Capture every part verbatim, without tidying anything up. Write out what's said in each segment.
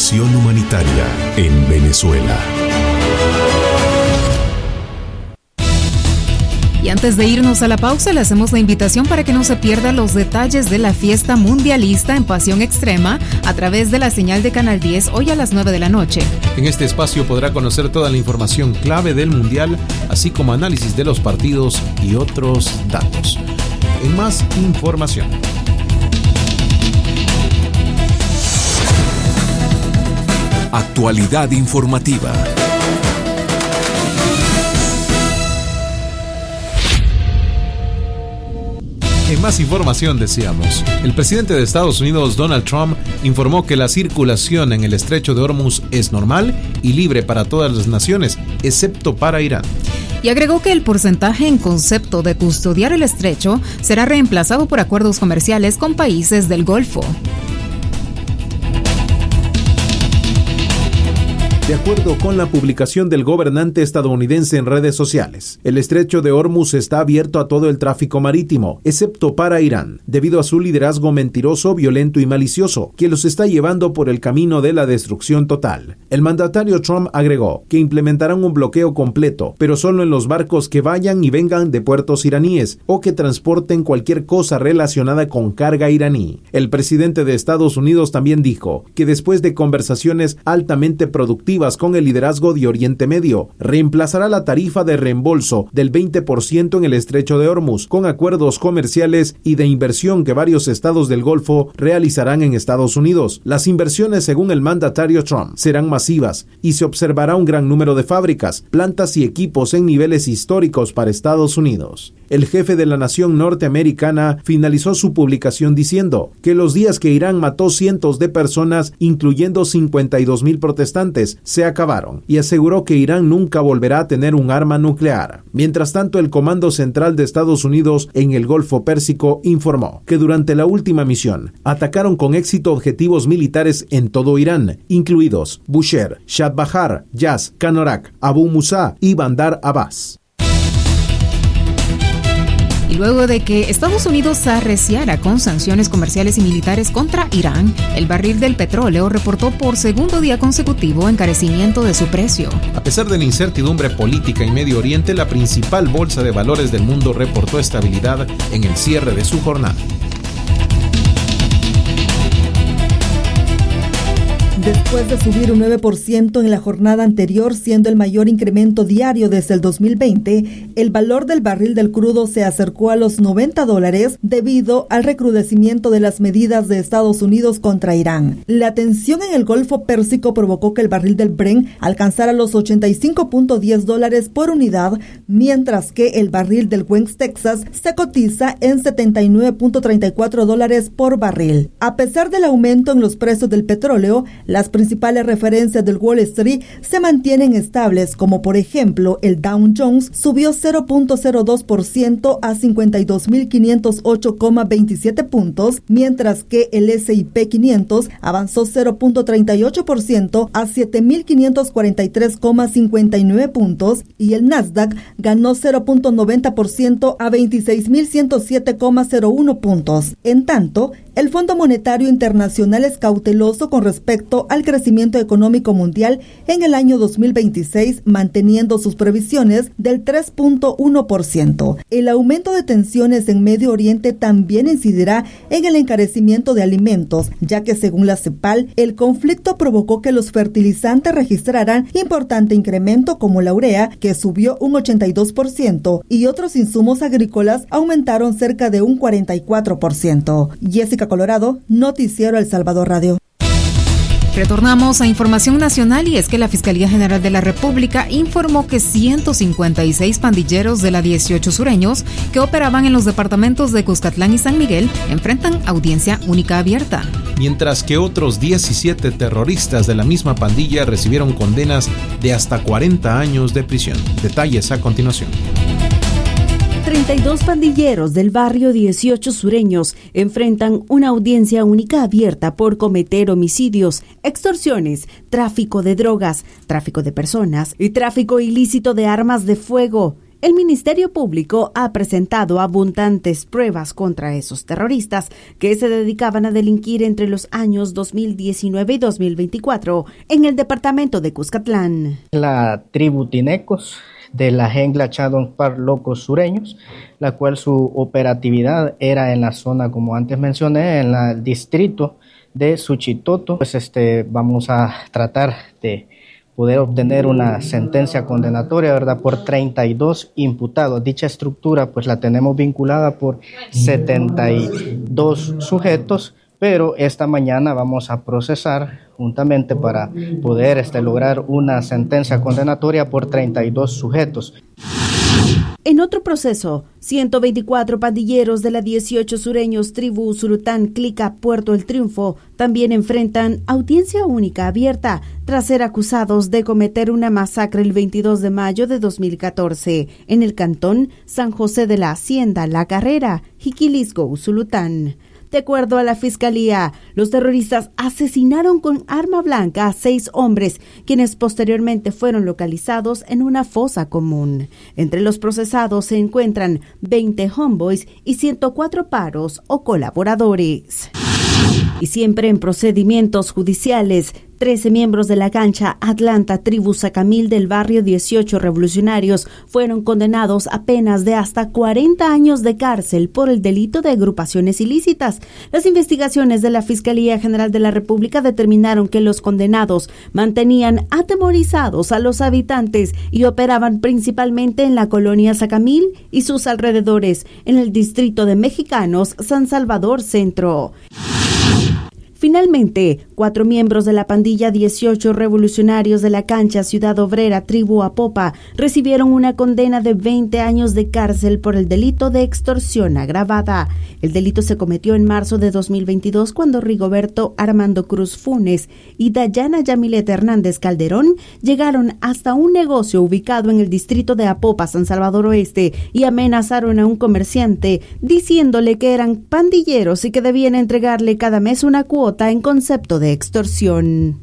Acción humanitaria en Venezuela. Y antes de irnos a la pausa, le hacemos la invitación para que no se pierda los detalles de la fiesta mundialista en Pasión Extrema a través de la señal de Canal diez hoy a las nueve de la noche. En este espacio podrá conocer toda la información clave del Mundial, así como análisis de los partidos y otros datos. En más información. Actualidad informativa. En más información decíamos, el presidente de Estados Unidos, Donald Trump, informó que la circulación en el estrecho de Hormuz es normal y libre para todas las naciones, excepto para Irán. Y agregó que el porcentaje en concepto de custodiar el estrecho será reemplazado por acuerdos comerciales con países del Golfo. De acuerdo con la publicación del gobernante estadounidense en redes sociales, el estrecho de Hormuz está abierto a todo el tráfico marítimo, excepto para Irán, debido a su liderazgo mentiroso, violento y malicioso, que los está llevando por el camino de la destrucción total. El mandatario Trump agregó que implementarán un bloqueo completo, pero solo en los barcos que vayan y vengan de puertos iraníes o que transporten cualquier cosa relacionada con carga iraní. El presidente de Estados Unidos también dijo que después de conversaciones altamente productivas con el liderazgo de Oriente Medio, reemplazará la tarifa de reembolso del veinte por ciento en el estrecho de Hormuz con acuerdos comerciales y de inversión que varios estados del Golfo realizarán en Estados Unidos. Las inversiones, según el mandatario Trump, serán masivas y se observará un gran número de fábricas, plantas y equipos en niveles históricos para Estados Unidos. El jefe de la nación norteamericana finalizó su publicación diciendo que los días que Irán mató cientos de personas, incluyendo cincuenta y dos mil protestantes, se acabaron y aseguró que Irán nunca volverá a tener un arma nuclear. Mientras tanto, el Comando Central de Estados Unidos en el Golfo Pérsico informó que durante la última misión atacaron con éxito objetivos militares en todo Irán, incluidos Bushehr, Shadbahar, Yas, Kanorak, Abu Musa y Bandar Abbas. Y luego de que Estados Unidos arreciara con sanciones comerciales y militares contra Irán, el barril del petróleo reportó por segundo día consecutivo encarecimiento de su precio. A pesar de la incertidumbre política en Medio Oriente, la principal bolsa de valores del mundo reportó estabilidad en el cierre de su jornada. Después de subir un nueve por ciento en la jornada anterior, siendo el mayor incremento diario desde el dos mil veinte, el valor del barril del crudo se acercó a los noventa dólares debido al recrudecimiento de las medidas de Estados Unidos contra Irán. La tensión en el Golfo Pérsico provocó que el barril del Brent alcanzara los ochenta y cinco punto diez dólares por unidad, mientras que el barril del West Texas se cotiza en setenta y nueve punto treinta y cuatro dólares por barril. A pesar del aumento en los precios del petróleo, las principales referencias del Wall Street se mantienen estables, como por ejemplo el Dow Jones subió cero punto cero dos por ciento a cincuenta y dos mil quinientos ocho coma veintisiete puntos, mientras que el ese y pe quinientos avanzó cero punto treinta y ocho por ciento a siete mil quinientos cuarenta y tres coma cincuenta y nueve puntos y el Nasdaq ganó cero punto noventa por ciento a veintiséis mil ciento siete coma cero uno puntos. En tanto, el Fondo Monetario Internacional es cauteloso con respecto al crecimiento económico mundial en el año dos mil veintiséis, manteniendo sus previsiones del tres punto uno por ciento. El aumento de tensiones en Medio Oriente también incidirá en el encarecimiento de alimentos, ya que según la CEPAL, el conflicto provocó que los fertilizantes registraran importante incremento como la urea, que subió un ochenta y dos por ciento, y otros insumos agrícolas aumentaron cerca de un cuarenta y cuatro por ciento. Jessica Colorado, Noticiero El Salvador Radio. Retornamos a información nacional y es que la Fiscalía General de la República informó que ciento cincuenta y seis pandilleros de la dieciocho sureños que operaban en los departamentos de Cuscatlán y San Miguel enfrentan audiencia única abierta. Mientras que otros diecisiete terroristas de la misma pandilla recibieron condenas de hasta cuarenta años de prisión. Detalles a continuación. treinta y dos pandilleros del barrio dieciocho sureños enfrentan una audiencia única abierta por cometer homicidios, extorsiones, tráfico de drogas, tráfico de personas y tráfico ilícito de armas de fuego. El Ministerio Público ha presentado abundantes pruebas contra esos terroristas que se dedicaban a delinquir entre los años dos mil diecinueve y dos mil veinticuatro en el departamento de Cuscatlán. La tribu Tinecos de la Jengla Chadonpar Locos Sureños, la cual su operatividad era en la zona, como antes mencioné, en la, el distrito de Suchitoto. Pues este, vamos a tratar de poder obtener una sentencia condenatoria, ¿verdad?, por treinta y dos imputados. Dicha estructura pues la tenemos vinculada por setenta y dos sujetos, pero esta mañana vamos a procesar juntamente para poder este, lograr una sentencia condenatoria por treinta y dos sujetos. En otro proceso, ciento veinticuatro pandilleros de la dieciocho Sureños Tribu Usulután Clica Puerto El Triunfo también enfrentan audiencia única abierta tras ser acusados de cometer una masacre el veintidós de mayo de dos mil catorce en el cantón San José de la Hacienda, La Carrera, Jiquilisco, Usulután. De acuerdo a la Fiscalía, los terroristas asesinaron con arma blanca a seis hombres, quienes posteriormente fueron localizados en una fosa común. Entre los procesados se encuentran veinte homeboys y ciento cuatro paros o colaboradores. Y siempre en procedimientos judiciales, trece miembros de la cancha Atlanta Tribu Sacamil del barrio dieciocho Revolucionarios fueron condenados a penas de hasta cuarenta años de cárcel por el delito de agrupaciones ilícitas. Las investigaciones de la Fiscalía General de la República determinaron que los condenados mantenían atemorizados a los habitantes y operaban principalmente en la colonia Sacamil y sus alrededores, en el distrito de Mexicanos, San Salvador Centro. Finalmente, cuatro miembros de la pandilla dieciocho Revolucionarios de la cancha Ciudad Obrera Tribu Apopa recibieron una condena de veinte años de cárcel por el delito de extorsión agravada. El delito se cometió en marzo de dos mil veintidós cuando Rigoberto Armando Cruz Funes y Dayana Yamilet Hernández Calderón llegaron hasta un negocio ubicado en el distrito de Apopa, San Salvador Oeste, y amenazaron a un comerciante diciéndole que eran pandilleros y que debían entregarle cada mes una cuota en concepto de extorsión.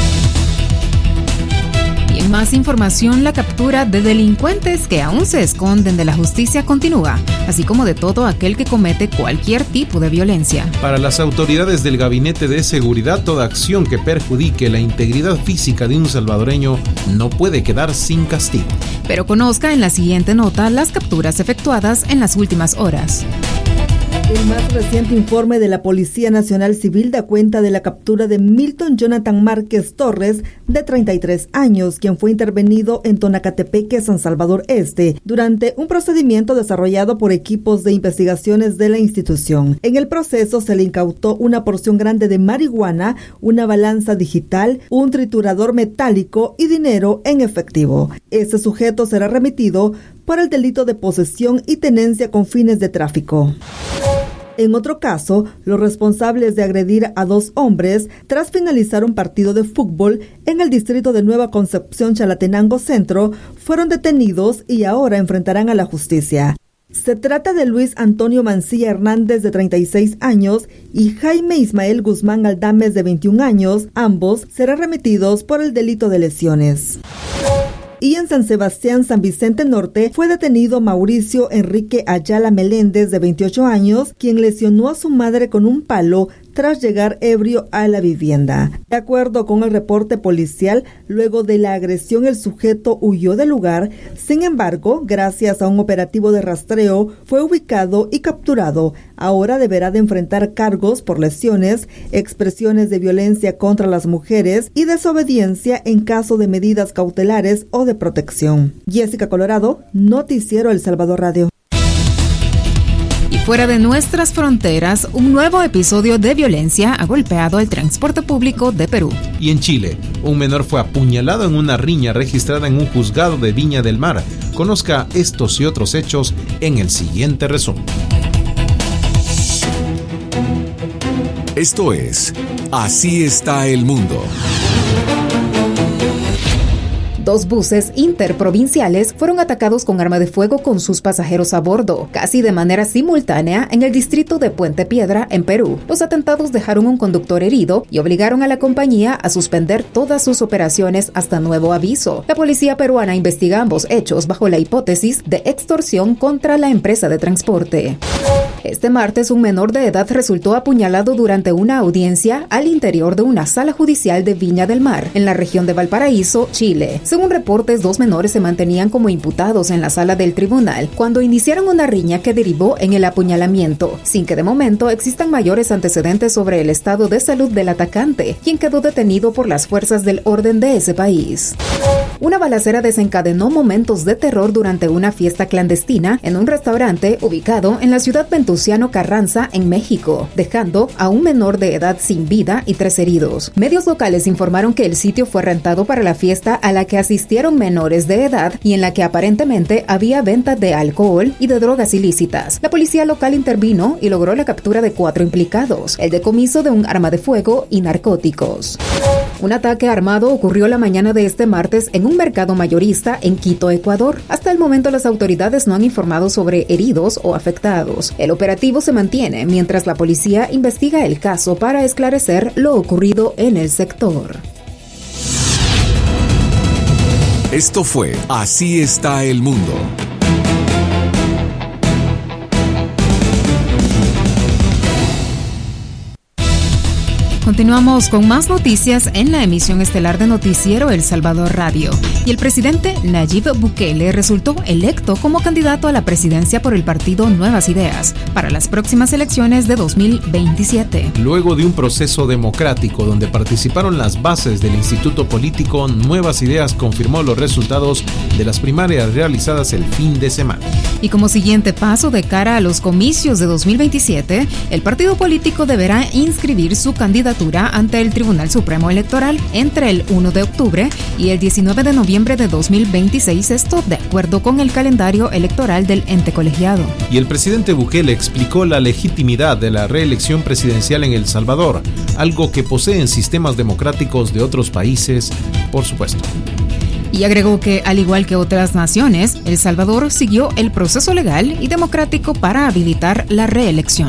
Y en más información, la captura de delincuentes que aún se esconden de la justicia continúa, así como de todo aquel que comete cualquier tipo de violencia. Para las autoridades del Gabinete de Seguridad, toda acción que perjudique la integridad física de un salvadoreño no puede quedar sin castigo. Pero conozca en la siguiente nota las capturas efectuadas en las últimas horas. El más reciente informe de la Policía Nacional Civil da cuenta de la captura de Milton Jonathan Márquez Torres, de treinta y tres años, quien fue intervenido en Tonacatepeque, San Salvador Este, durante un procedimiento desarrollado por equipos de investigaciones de la institución. En el proceso se le incautó una porción grande de marihuana, una balanza digital, un triturador metálico y dinero en efectivo. Este sujeto será remitido por el delito de posesión y tenencia con fines de tráfico. En otro caso, los responsables de agredir a dos hombres tras finalizar un partido de fútbol en el distrito de Nueva Concepción, Chalatenango Centro, fueron detenidos y ahora enfrentarán a la justicia. Se trata de Luis Antonio Mancilla Hernández, de treinta y seis años, y Jaime Ismael Guzmán Aldames, de veintiún años. Ambos serán remitidos por el delito de lesiones. Y en San Sebastián, San Vicente Norte, fue detenido Mauricio Enrique Ayala Meléndez, de veintiocho años, quien lesionó a su madre con un palo tras llegar ebrio a la vivienda. De acuerdo con el reporte policial, luego de la agresión el sujeto huyó del lugar. Sin embargo, gracias a un operativo de rastreo, fue ubicado y capturado. Ahora deberá de enfrentar cargos por lesiones, expresiones de violencia contra las mujeres y desobediencia en caso de medidas cautelares o de protección. Jessica Colorado, Noticiero El Salvador Radio. Fuera de nuestras fronteras, un nuevo episodio de violencia ha golpeado el transporte público de Perú. Y en Chile, un menor fue apuñalado en una riña registrada en un juzgado de Viña del Mar. Conozca estos y otros hechos en el siguiente resumen. Esto es Así está el mundo. Dos buses interprovinciales fueron atacados con arma de fuego con sus pasajeros a bordo, casi de manera simultánea en el distrito de Puente Piedra, en Perú. Los atentados dejaron un conductor herido y obligaron a la compañía a suspender todas sus operaciones hasta nuevo aviso. La policía peruana investiga ambos hechos bajo la hipótesis de extorsión contra la empresa de transporte. Este martes, un menor de edad resultó apuñalado durante una audiencia al interior de una sala judicial de Viña del Mar, en la región de Valparaíso, Chile. Según reportes, dos menores se mantenían como imputados en la sala del tribunal cuando iniciaron una riña que derivó en el apuñalamiento, sin que de momento existan mayores antecedentes sobre el estado de salud del atacante, quien quedó detenido por las fuerzas del orden de ese país. Una balacera desencadenó momentos de terror durante una fiesta clandestina en un restaurante ubicado en la ciudad Ventuciano Carranza, en México, dejando a un menor de edad sin vida y tres heridos. Medios locales informaron que el sitio fue rentado para la fiesta a la que asistieron menores de edad y en la que aparentemente había venta de alcohol y de drogas ilícitas. La policía local intervino y logró la captura de cuatro implicados, el decomiso de un arma de fuego y narcóticos. Un ataque armado ocurrió la mañana de este martes en un mercado mayorista en Quito, Ecuador. Hasta el momento las autoridades no han informado sobre heridos o afectados. El operativo se mantiene mientras la policía investiga el caso para esclarecer lo ocurrido en el sector. Esto fue Así está el mundo. Continuamos con más noticias en la emisión estelar de Noticiero El Salvador Radio. Y el presidente Nayib Bukele resultó electo como candidato a la presidencia por el partido Nuevas Ideas para las próximas elecciones de dos mil veintisiete. Luego de un proceso democrático donde participaron las bases del Instituto Político, Nuevas Ideas confirmó los resultados de las primarias realizadas el fin de semana. Y como siguiente paso de cara a los comicios de dos mil veintisiete, el partido político deberá inscribir su candidatura ante el Tribunal Supremo Electoral entre el primero de octubre y el diecinueve de noviembre de dos mil veintiséis, esto de acuerdo con el calendario electoral del ente colegiado. Y el presidente Bukele explicó la legitimidad de la reelección presidencial en El Salvador, algo que poseen sistemas democráticos de otros países, por supuesto. Y agregó que, al igual que otras naciones, El Salvador siguió el proceso legal y democrático para habilitar la reelección.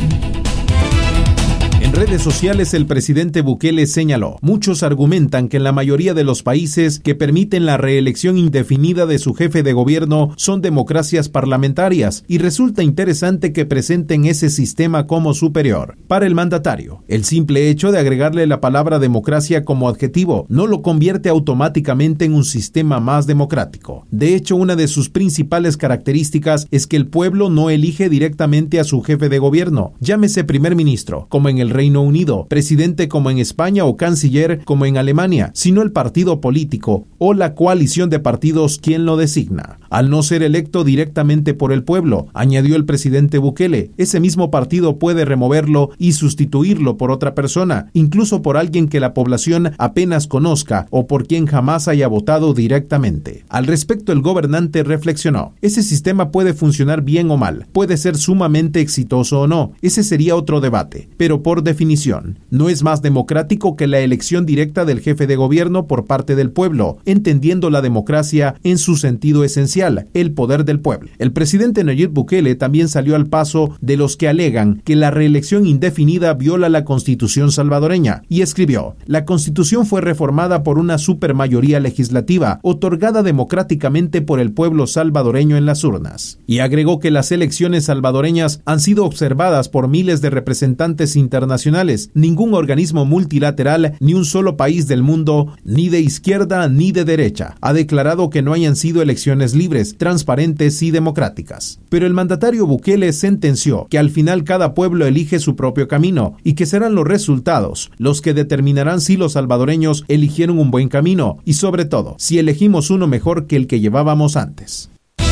En redes sociales, el presidente Bukele señaló: muchos argumentan que en la mayoría de los países que permiten la reelección indefinida de su jefe de gobierno son democracias parlamentarias y resulta interesante que presenten ese sistema como superior. Para el mandatario, el simple hecho de agregarle la palabra democracia como adjetivo no lo convierte automáticamente en un sistema más democrático. De hecho, una de sus principales características es que el pueblo no elige directamente a su jefe de gobierno, llámese primer ministro, como en el Reino Unido, presidente como en España o canciller como en Alemania, sino el partido político o la coalición de partidos quien lo designa. Al no ser electo directamente por el pueblo, añadió el presidente Bukele, ese mismo partido puede removerlo y sustituirlo por otra persona, incluso por alguien que la población apenas conozca o por quien jamás haya votado directamente. Al respecto, el gobernante reflexionó: ese sistema puede funcionar bien o mal, puede ser sumamente exitoso o no, ese sería otro debate, pero por definición, no es más democrático que la elección directa del jefe de gobierno por parte del pueblo, entendiendo la democracia en su sentido esencial, el poder del pueblo. El presidente Nayib Bukele también salió al paso de los que alegan que la reelección indefinida viola la Constitución salvadoreña y escribió: la Constitución fue reformada por una supermayoría legislativa otorgada democráticamente por el pueblo salvadoreño en las urnas. Y agregó que las elecciones salvadoreñas han sido observadas por miles de representantes internacionales nacionales, ningún organismo multilateral, ni un solo país del mundo, ni de izquierda ni de derecha, ha declarado que no hayan sido elecciones libres, transparentes y democráticas. Pero el mandatario Bukele sentenció que al final cada pueblo elige su propio camino y que serán los resultados los que determinarán si los salvadoreños eligieron un buen camino y, sobre todo, si elegimos uno mejor que el que llevábamos antes.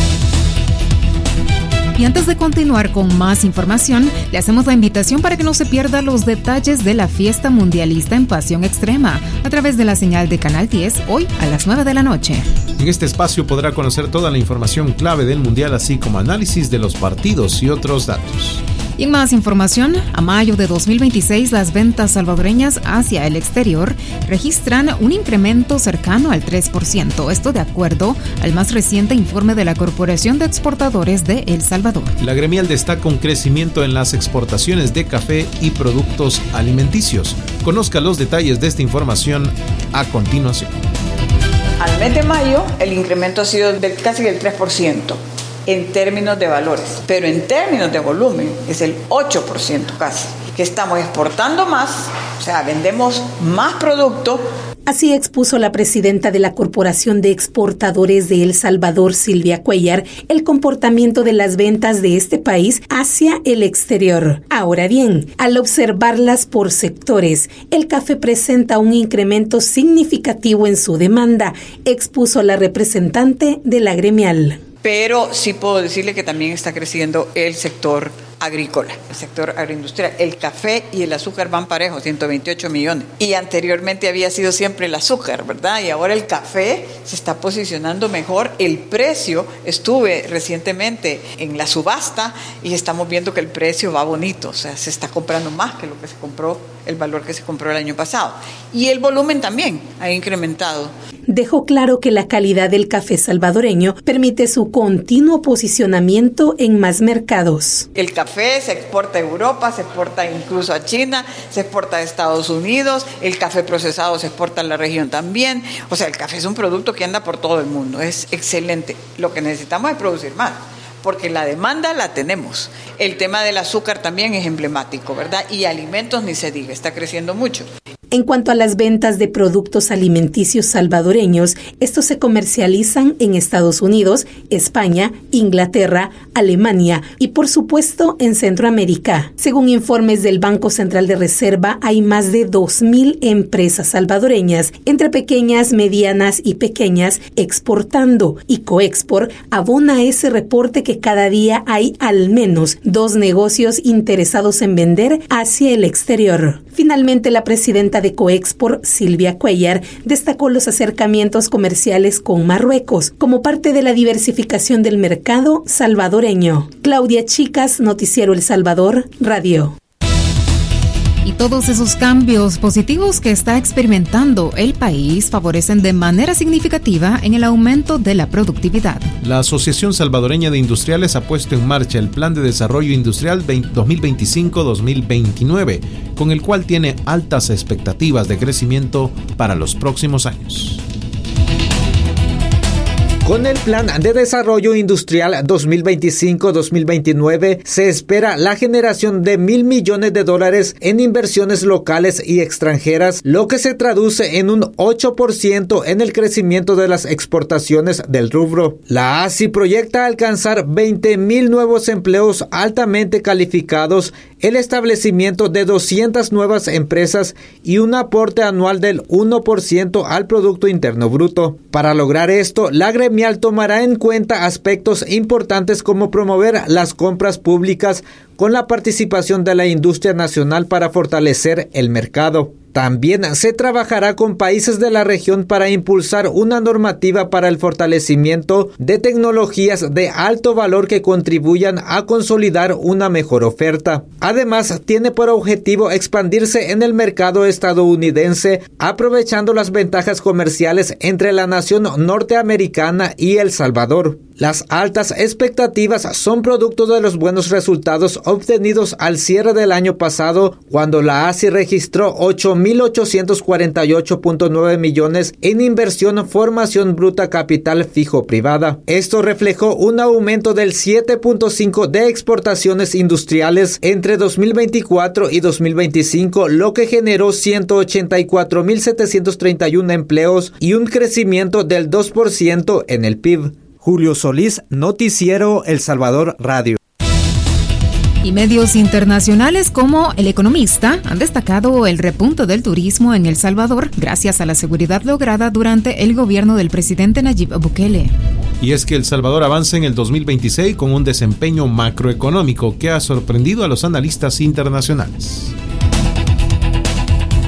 Y antes de continuar con más información, le hacemos la invitación para que no se pierda los detalles de la fiesta mundialista en Pasión Extrema a través de la señal de Canal diez, hoy a las nueve de la noche. En este espacio podrá conocer toda la información clave del Mundial, así como análisis de los partidos y otros datos. Y en más información, a mayo de dos mil veintiséis, las ventas salvadoreñas hacia el exterior registran un incremento cercano al tres por ciento. Esto de acuerdo al más reciente informe de la Corporación de Exportadores de El Salvador. La gremial destaca un crecimiento en las exportaciones de café y productos alimenticios. Conozca los detalles de esta información a continuación. Al mes de mayo, el incremento ha sido de casi del tres por ciento. En términos de valores, pero en términos de volumen es el ocho por ciento casi, que estamos exportando más, o sea, vendemos más producto. Así expuso la presidenta de la Corporación de Exportadores de El Salvador, Silvia Cuellar, el comportamiento de las ventas de este país hacia el exterior. Ahora bien, al observarlas por sectores, el café presenta un incremento significativo en su demanda, expuso la representante de la gremial. Pero sí puedo decirle que también está creciendo el sector agrícola, el sector agroindustrial. El café y el azúcar van parejos, ciento veintiocho millones. Y anteriormente había sido siempre el azúcar, ¿verdad? Y ahora el café se está posicionando mejor. El precio, estuve recientemente en la subasta y estamos viendo que el precio va bonito. O sea, se está comprando más que lo que se compró, el valor que se compró el año pasado. Y el volumen también ha incrementado. Dejó claro que la calidad del café salvadoreño permite su continuo posicionamiento en más mercados. El café se exporta a Europa, se exporta incluso a China, se exporta a Estados Unidos, el café procesado se exporta a la región también. O sea, el café es un producto que anda por todo el mundo, es excelente. Lo que necesitamos es producir más, porque la demanda la tenemos. El tema del azúcar también es emblemático, ¿verdad? Y alimentos ni se diga, está creciendo mucho. En cuanto a las ventas de productos alimenticios salvadoreños, estos se comercializan en Estados Unidos, España, Inglaterra, Alemania y, por supuesto, en Centroamérica. Según informes del Banco Central de Reserva, hay más de dos mil empresas salvadoreñas, entre pequeñas, medianas y pequeñas, exportando. Y Coexport abona ese reporte que cada día hay al menos dos negocios interesados en vender hacia el exterior. Finalmente, la presidenta de Coexport, Silvia Cuellar, destacó los acercamientos comerciales con Marruecos como parte de la diversificación del mercado salvadoreño. Claudia Chicas, Noticiero El Salvador, Radio. Y todos esos cambios positivos que está experimentando el país favorecen de manera significativa en el aumento de la productividad. La Asociación Salvadoreña de Industriales ha puesto en marcha el Plan de Desarrollo Industrial dos mil veinticinco a dos mil veintinueve, con el cual tiene altas expectativas de crecimiento para los próximos años. Con el Plan de Desarrollo Industrial dos mil veinticinco a dos mil veintinueve se espera la generación de mil millones de dólares en inversiones locales y extranjeras, lo que se traduce en un ocho por ciento en el crecimiento de las exportaciones del rubro. La A S I proyecta alcanzar veinte mil nuevos empleos altamente calificados, el establecimiento de doscientas nuevas empresas y un aporte anual del uno por ciento al Producto Interno Bruto. Para lograr esto, la gremial tomará en cuenta aspectos importantes como promover las compras públicas con la participación de la industria nacional para fortalecer el mercado. También se trabajará con países de la región para impulsar una normativa para el fortalecimiento de tecnologías de alto valor que contribuyan a consolidar una mejor oferta. Además, tiene por objetivo expandirse en el mercado estadounidense, aprovechando las ventajas comerciales entre la nación norteamericana y El Salvador. Las altas expectativas son producto de los buenos resultados obtenidos al cierre del año pasado, cuando la A S I registró ocho mil ochocientos cuarenta y ocho punto nueve millones en inversión formación bruta capital fijo privada. Esto reflejó un aumento del siete punto cinco de exportaciones industriales entre dos mil veinticuatro y dos mil veinticinco, lo que generó ciento ochenta y cuatro mil setecientos treinta y uno empleos y un crecimiento del dos por ciento en el P I B. Julio Solís, Noticiero El Salvador Radio. Y medios internacionales como El Economista han destacado el repunte del turismo en El Salvador gracias a la seguridad lograda durante el gobierno del presidente Nayib Bukele. Y es que El Salvador avanza en el dos mil veintiséis con un desempeño macroeconómico que ha sorprendido a los analistas internacionales.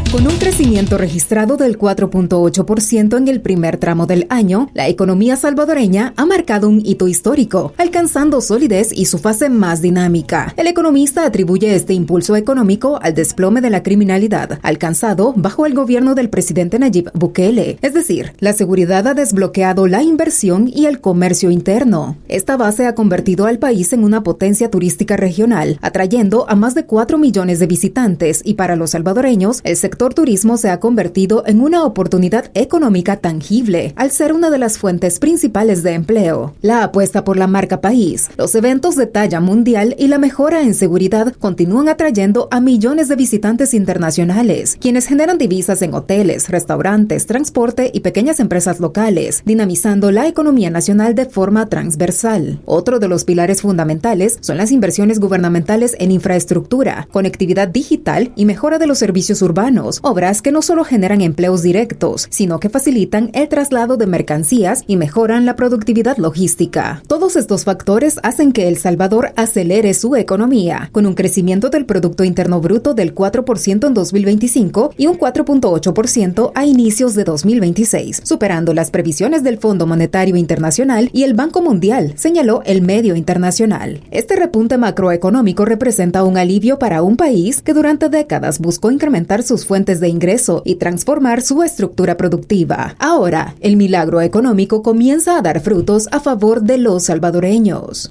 Con un crecimiento registrado del cuatro punto ocho por ciento en el primer tramo del año, la economía salvadoreña ha marcado un hito histórico, alcanzando solidez y su fase más dinámica. El economista atribuye este impulso económico al desplome de la criminalidad, alcanzado bajo el gobierno del presidente Nayib Bukele. Es decir, la seguridad ha desbloqueado la inversión y el comercio interno. Esta base ha convertido al país en una potencia turística regional, atrayendo a más de cuatro millones de visitantes, y para los salvadoreños, el sector turismo se ha convertido en una oportunidad económica tangible, al ser una de las fuentes principales de empleo. La apuesta por la marca país, los eventos de talla mundial y la mejora en seguridad continúan atrayendo a millones de visitantes internacionales, quienes generan divisas en hoteles, restaurantes, transporte y pequeñas empresas locales, dinamizando la economía nacional de forma transversal. Otro de los pilares fundamentales son las inversiones gubernamentales en infraestructura, conectividad digital y mejora de los servicios urbanos, obras que no solo generan empleos directos, sino que facilitan el traslado de mercancías y mejoran la productividad logística. Todos estos factores hacen que El Salvador acelere su economía, con un crecimiento del Producto Interno Bruto del cuatro por ciento en dos mil veinticinco y un cuatro punto ocho por ciento a inicios de dos mil veintiséis, superando las previsiones del Fondo Monetario Internacional y el Banco Mundial, señaló el medio internacional. Este repunte macroeconómico representa un alivio para un país que durante décadas buscó incrementar sus fuentes de ingreso y transformar su estructura productiva. Ahora, el milagro económico comienza a dar frutos a favor de los salvadoreños.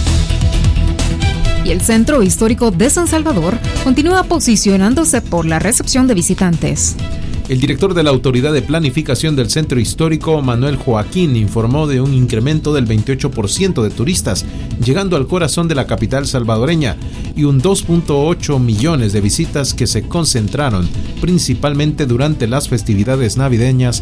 Y el Centro Histórico de San Salvador continúa posicionándose por la recepción de visitantes. El director de la Autoridad de Planificación del Centro Histórico, Manuel Joaquín, informó de un incremento del veintiocho por ciento de turistas, llegando al corazón de la capital salvadoreña, y un dos punto ocho millones de visitas que se concentraron principalmente durante las festividades navideñas